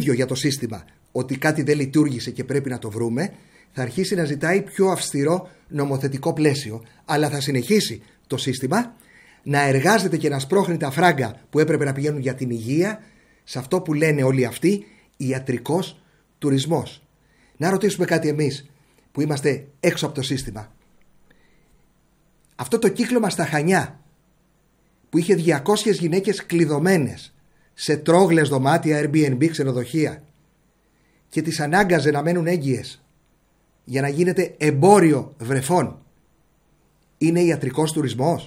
ίδιο για το σύστημα ότι κάτι δεν λειτουργήσε και πρέπει να το βρούμε, θα αρχίσει να ζητάει πιο αυστηρό νομοθετικό πλαίσιο. Αλλά θα συνεχίσει το σύστημα να εργάζεται και να σπρώχνει τα φράγκα που έπρεπε να πηγαίνουν για την υγεία σε αυτό που λένε όλοι αυτοί ιατρικός τουρισμός. Να ρωτήσουμε κάτι εμείς που είμαστε έξω από το σύστημα. Αυτό το κύκλωμα στα Χανιά που είχε 200 γυναίκες κλειδωμένες σε τρόγλες δωμάτια, Airbnb, ξενοδοχεία και τις ανάγκαζε να μένουν έγκυες για να γίνεται εμπόριο βρεφών, είναι ιατρικός τουρισμός?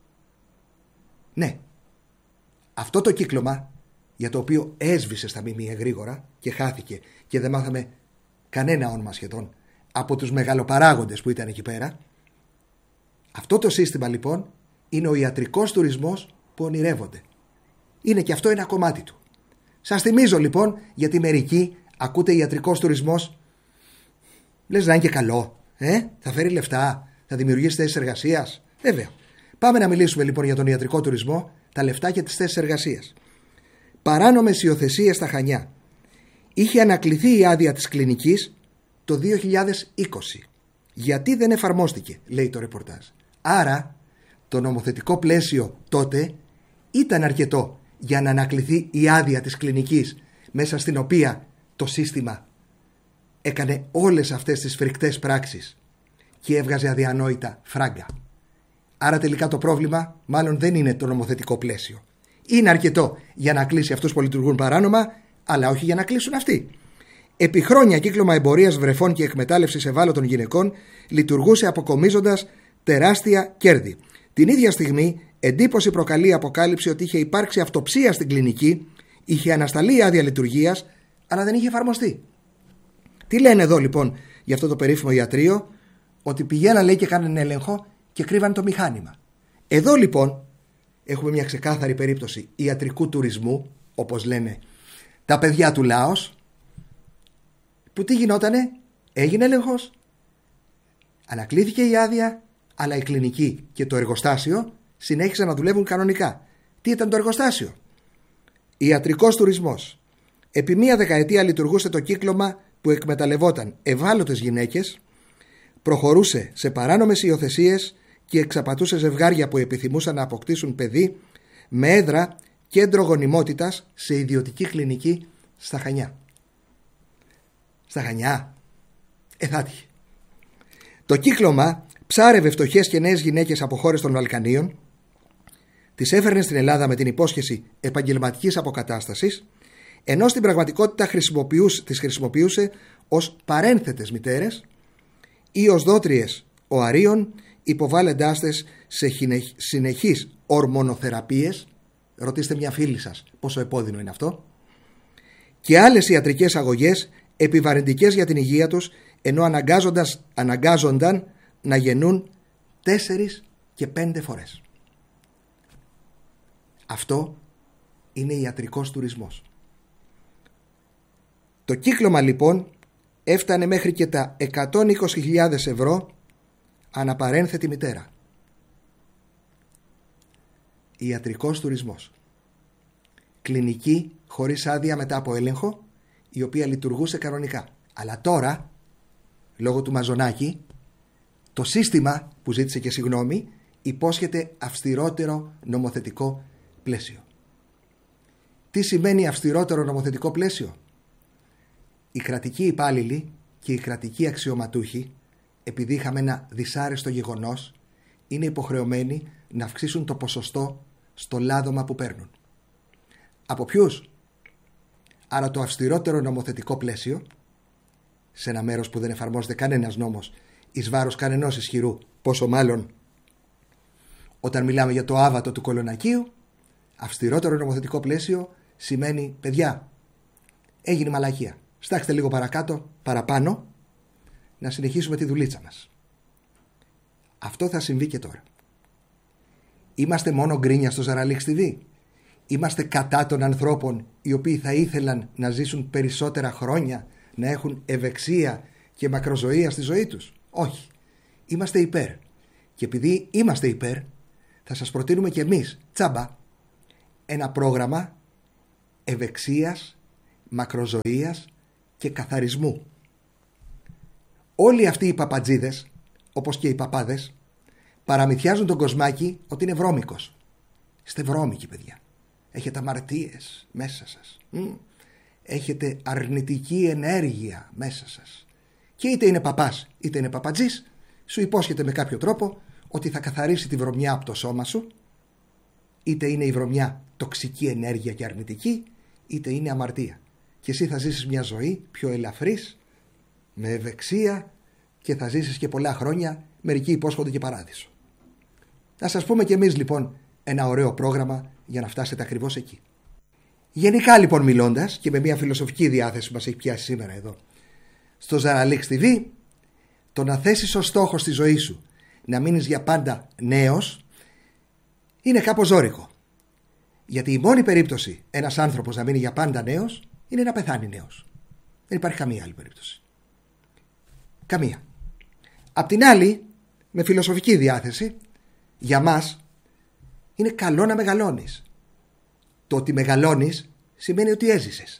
Ναι. Αυτό το κύκλωμα, για το οποίο έσβησε στα ΜΜΕ γρήγορα και χάθηκε και δεν μάθαμε κανένα όνομα σχεδόν από τους μεγαλοπαράγοντες που ήταν εκεί πέρα, αυτό το σύστημα λοιπόν είναι ο ιατρικός τουρισμός που ονειρεύονται. Είναι και αυτό ένα κομμάτι του. Σας θυμίζω λοιπόν, γιατί μερικοί ακούτε ιατρικός τουρισμός, λες να είναι και καλό, θα φέρει λεφτά, θα δημιουργήσει θέσεις εργασίας. Βέβαια. Πάμε να μιλήσουμε λοιπόν για τον ιατρικό τουρισμό, τα λεφτά και τις θέσεις εργασίας. Παράνομες υιοθεσίες στα Χανιά. Είχε ανακληθεί η άδεια της κλινικής το 2020. Γιατί δεν εφαρμόστηκε, λέει το ρεπορτάζ. Άρα το νομοθετικό πλαίσιο τότε ήταν αρκετό για να ανακληθεί η άδεια της κλινικής, μέσα στην οποία το σύστημα έκανε όλες αυτές τις φρικτές πράξεις και έβγαζε αδιανόητα φράγκα. Άρα τελικά το πρόβλημα μάλλον δεν είναι το νομοθετικό πλαίσιο. Είναι αρκετό για να κλείσει αυτούς που λειτουργούν παράνομα, αλλά όχι για να κλείσουν αυτοί. Επί χρόνια κύκλωμα εμπορίας βρεφών και εκμετάλλευσης ευάλωτων γυναικών λειτουργούσε αποκομίζοντας τεράστια κέρδη. Την ίδια στιγμή εντύπωση προκαλεί η αποκάλυψη ότι είχε υπάρξει αυτοψία στην κλινική, είχε ανασταλεί η άδεια λειτουργίας, αλλά δεν είχε εφαρμοστεί. Τι λένε εδώ λοιπόν για αυτό το περίφημο ιατρείο? Ότι πηγαίναν, λέει, και κάνανε έλεγχο και κρύβαν το μηχάνημα. Εδώ λοιπόν έχουμε μια ξεκάθαρη περίπτωση ιατρικού τουρισμού, όπως λένε τα παιδιά του Λάος, που τι γινότανε? Έγινε έλεγχος, ανακλήθηκε η άδεια, αλλά η κλινική και το εργοστάσιο συνέχισαν να δουλεύουν κανονικά. Τι ήταν το εργοστάσιο? Ιατρικός τουρισμός. Επί μία δεκαετία λειτουργούσε το κύκλωμα που εκμεταλλευόταν ευάλωτες γυναίκες, προχωρούσε σε παράνομες υιοθεσίες και εξαπατούσε ζευγάρια που επιθυμούσαν να αποκτήσουν παιδί, με έδρα κέντρο γονιμότητας σε ιδιωτική κλινική στα Χανιά. Στα Χανιά εθάτυχε. Το κύκλωμα ψάρευε φτωχές και νέες γυναίκες από χώρες των Βαλκανίων, τις έφερνε στην Ελλάδα με την υπόσχεση επαγγελματικής αποκατάστασης, ενώ στην πραγματικότητα τις χρησιμοποιούσε ως παρένθετες μητέρες ή ως δότριες οαρίων, υποβάλλοντάς τες σε συνεχείς ορμονοθεραπείες. Ρωτήστε μια φίλη σας πόσο επώδυνο είναι αυτό. Και άλλες ιατρικές αγωγές επιβαρυντικές για την υγεία τους, ενώ αναγκάζονταν να γεννούν 4 και 5 φορές. Αυτό είναι ιατρικός τουρισμός. Το κύκλωμα λοιπόν έφτανε μέχρι και τα 120.000 ευρώ αναπαρένθετη μητέρα. Ιατρικός τουρισμός. Κλινική χωρίς άδεια μετά από έλεγχο, η οποία λειτουργούσε κανονικά. Αλλά τώρα, λόγω του Μαζονάκη, το σύστημα που ζήτησε και συγγνώμη υπόσχεται αυστηρότερο νομοθετικό πλαίσιο. Τι σημαίνει αυστηρότερο νομοθετικό πλαίσιο? Οι κρατικοί υπάλληλοι και οι κρατικοί αξιωματούχοι, επειδή είχαμε ένα δυσάρεστο γεγονός, είναι υποχρεωμένοι να αυξήσουν το ποσοστό στο λάδωμα που παίρνουν. Από ποιους? Άρα το αυστηρότερο νομοθετικό πλαίσιο, σε ένα μέρος που δεν εφαρμόζεται κανένας νόμος εις βάρος κανενός ισχυρού, πόσο μάλλον όταν μιλάμε για το άβατο του κολονακίου, αυστηρότερο νομοθετικό πλαίσιο σημαίνει, παιδιά, έγινε μαλακία. Στάξτε λίγο παραπάνω, να συνεχίσουμε τη δουλίτσα μας. Αυτό θα συμβεί και τώρα. Είμαστε μόνο γκρίνια στο Ζαραλίξ TV? Είμαστε κατά των ανθρώπων οι οποίοι θα ήθελαν να ζήσουν περισσότερα χρόνια, να έχουν ευεξία και μακροζωία στη ζωή τους? Όχι. Είμαστε υπέρ. Και επειδή είμαστε υπέρ, θα σας προτείνουμε και εμείς, τσάμπα, ένα πρόγραμμα ευεξίας μακροζωίας και καθαρισμού. Όλοι αυτοί οι παπατζίδες, όπως και οι παπάδες, παραμυθιάζουν τον κοσμάκι ότι είναι βρώμικος. Είστε βρώμικοι, παιδιά. Έχετε αμαρτίες μέσα σας. Έχετε αρνητική ενέργεια μέσα σας. Και είτε είναι παπάς είτε είναι παπατζής, σου υπόσχεται με κάποιο τρόπο ότι θα καθαρίσει τη βρωμιά από το σώμα σου, είτε είναι η βρωμιά τοξική ενέργεια και αρνητική, είτε είναι αμαρτία. Και εσύ θα ζήσεις μια ζωή πιο ελαφρύς, με ευεξία, και θα ζήσεις και πολλά χρόνια, μερικοί υπόσχονται και παράδεισο. Θα σας πούμε κι εμείς λοιπόν ένα ωραίο πρόγραμμα για να φτάσετε ακριβώς εκεί. Γενικά λοιπόν μιλώντας και με μια φιλοσοφική διάθεση που μας έχει πιάσει σήμερα εδώ στο Ζαραλίξ TV, το να θέσεις ως στόχο στη ζωή σου να μείνεις για πάντα νέος είναι κάπως ζώρικο. Γιατί η μόνη περίπτωση ένας άνθρωπος να μείνει για πάντα νέος είναι να πεθάνει νέος. Δεν υπάρχει καμία άλλη περίπτωση. Καμία. Απ' την άλλη, με φιλοσοφική διάθεση, για μας είναι καλό να μεγαλώνεις. Το ότι μεγαλώνεις σημαίνει ότι έζησες.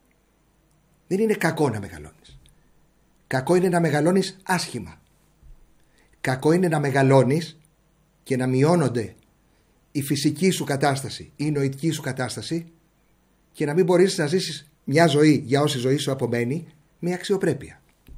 Δεν είναι κακό να μεγαλώνεις. Κακό είναι να μεγαλώνεις άσχημα. Κακό είναι να μεγαλώνεις και να μειώνονται η φυσική σου κατάσταση ή η νοητική σου κατάσταση και να μην μπορείς να ζήσεις μια ζωή για όση ζωή σου απομένει με αξιοπρέπεια.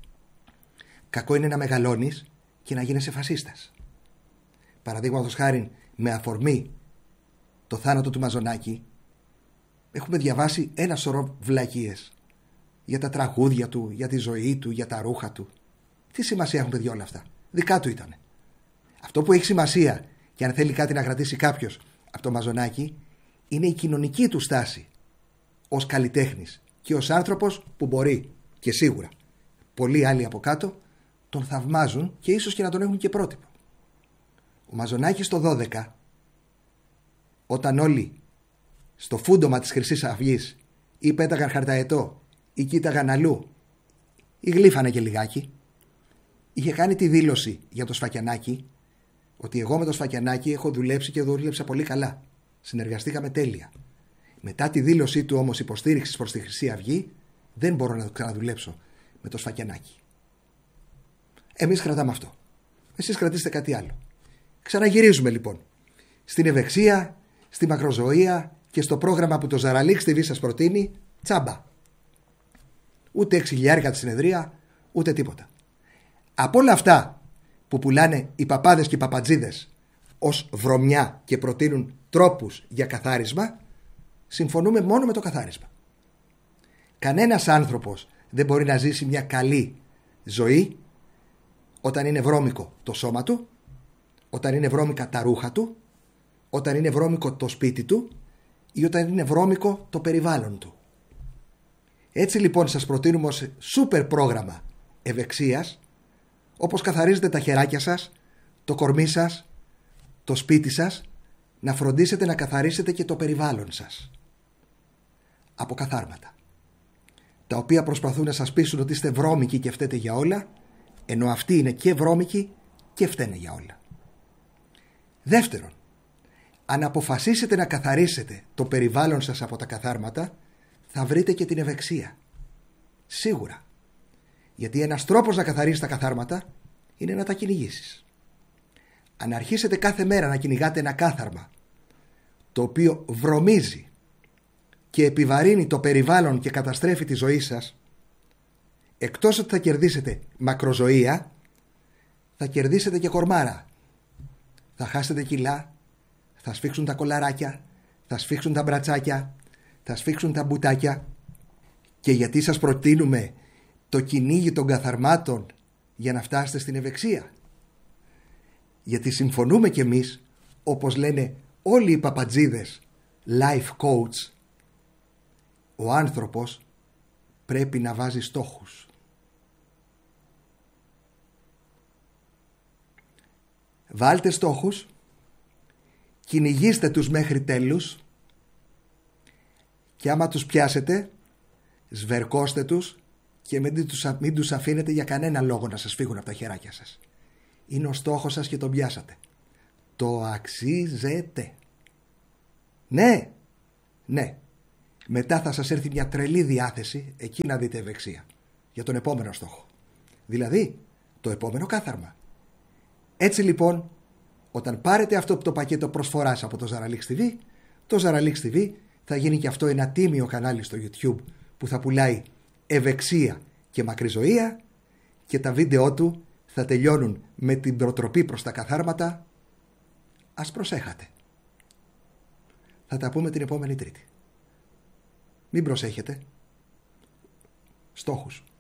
Κακό είναι να μεγαλώνεις και να γίνεσαι φασίστας. Παραδείγματος χάριν, με αφορμή το θάνατο του Μαζονάκη, έχουμε διαβάσει ένα σωρό βλακίες για τα τραγούδια του, για τη ζωή του, για τα ρούχα του. Τι σημασία έχουν, παιδιά, όλα αυτά? Δικά του ήτανε. Αυτό που έχει σημασία, και αν θέλει κάτι να κρατήσει κάποιος από το Μαζονάκη, είναι η κοινωνική του στάση ως καλλιτέχνης και ως άνθρωπος που μπορεί, και σίγουρα πολλοί άλλοι από κάτω τον θαυμάζουν και ίσως και να τον έχουν και πρότυπο. Ο Μαζονάκης το 12, όταν όλοι στο φούντομα της Χρυσής Αυγής ή πέταγαν χαρταετό ή κοίταγαν αλλού ή γλύφανε και λιγάκι, είχε κάνει τη δήλωση για το Σφακιανάκι ότι εγώ με το Σφακιανάκι έχω δουλέψει και δούλεψα πολύ καλά. Συνεργαστήκαμε τέλεια. Μετά τη δήλωσή του όμως υποστήριξης προς τη Χρυσή Αυγή, δεν μπορώ να ξαναδουλέψω με το Σφακιανάκι. Εμείς κρατάμε αυτό. Εσείς κρατήστε κάτι άλλο. Ξαναγυρίζουμε λοιπόν στην ευεξία, στη μακροζωία και στο πρόγραμμα που το Ζαραλίξ TV σας προτείνει, τσάμπα. Ούτε 6.000 τη συνεδρία, ούτε τίποτα. Από όλα αυτά που πουλάνε οι παπάδες και οι παπατζίδες ως βρωμιά και προτείνουν τρόπους για καθάρισμα, συμφωνούμε μόνο με το καθάρισμα. Κανένας άνθρωπος δεν μπορεί να ζήσει μια καλή ζωή όταν είναι βρώμικο το σώμα του, όταν είναι βρώμικα τα ρούχα του, όταν είναι βρώμικο το σπίτι του ή όταν είναι βρώμικο το περιβάλλον του. Έτσι λοιπόν σας προτείνουμε ως σούπερ πρόγραμμα ευεξίας, όπως καθαρίζετε τα χεράκια σας, το κορμί σας, το σπίτι σας, να φροντίσετε να καθαρίσετε και το περιβάλλον σας από καθάρματα, τα οποία προσπαθούν να σας πείσουν ότι είστε βρώμικοι και φταίτε για όλα, ενώ αυτοί είναι και βρώμικοι και φταίνε για όλα. Δεύτερον, αν αποφασίσετε να καθαρίσετε το περιβάλλον σας από τα καθάρματα, θα βρείτε και την ευεξία. Σίγουρα. Γιατί ένας τρόπος να καθαρίσεις τα καθάρματα είναι να τα κυνηγήσεις. Αν αρχίσετε κάθε μέρα να κυνηγάτε ένα κάθαρμα το οποίο βρωμίζει και επιβαρύνει το περιβάλλον και καταστρέφει τη ζωή σας, εκτός ότι θα κερδίσετε μακροζωία, θα κερδίσετε και κορμάρα. Θα χάσετε κιλά, θα σφίξουν τα κολαράκια, θα σφίξουν τα μπρατσάκια, θα σφίξουν τα μπουτάκια. Και γιατί σας προτείνουμε το κυνήγι των καθαρμάτων για να φτάσετε στην ευεξία? Γιατί συμφωνούμε κι εμείς, όπως λένε όλοι οι παπατζίδες life coach, ο άνθρωπος πρέπει να βάζει στόχους. Βάλτε στόχους, κυνηγήστε τους μέχρι τέλους και άμα τους πιάσετε, σβερκώστε τους και μην τους αφήνετε για κανένα λόγο να σας φύγουν από τα χεράκια σας. Είναι ο στόχος σας και τον πιάσατε. Το αξίζετε. Ναι, ναι. Μετά θα σας έρθει μια τρελή διάθεση εκεί να δείτε ευεξία για τον επόμενο στόχο. Δηλαδή το επόμενο κάθαρμα. Έτσι λοιπόν, όταν πάρετε αυτό το πακέτο προσφοράς από το Zaralix TV, το Zaralix TV θα γίνει και αυτό ένα τίμιο κανάλι στο YouTube που θα πουλάει ευεξία και μακριζωία, και τα βίντεο του θα τελειώνουν με την προτροπή προς τα καθάρματα «Ας προσέχατε». Θα τα πούμε την επόμενη Τρίτη. Μην προσέχετε. Στόχους.